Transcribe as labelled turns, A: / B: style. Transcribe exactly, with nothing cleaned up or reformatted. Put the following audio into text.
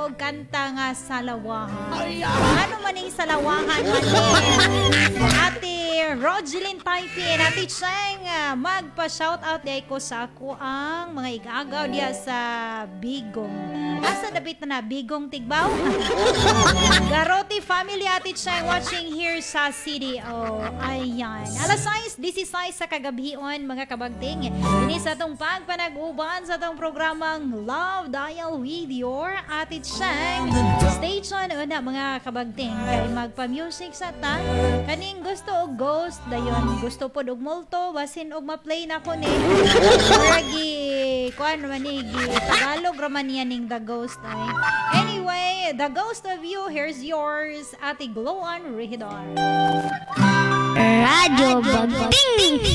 A: og kanta nga Salawahan. Ano man yung Salawahan manin? Ate Rogelyn Taipin, Ate Cheng, magpa-shoutout day ko sa ako ang mga igagaw diya sa Bigong. Asa dapit na na, Bigong Tigbaw? Garote family, Ate Cheng, watching here sa C D O. Ayan. Alas sais, disisay sa kagabion, mga kabagting. Ini sa itong pagpanag-uban sa itong programang Love Dial with your Ate Cheng. Stay tuned una, mga kabagting. Kay magpa-music sa ta. Kaning gusto og ghost, dayon gusto po og multo, basin og ma-play na ko ni. Ragi, kuan man ni, Tagalog raman yan ning The Ghost ay. Anyway, The Ghost of You, here's yours, Ate Gloan Rehidor.
B: Radyo Bagting.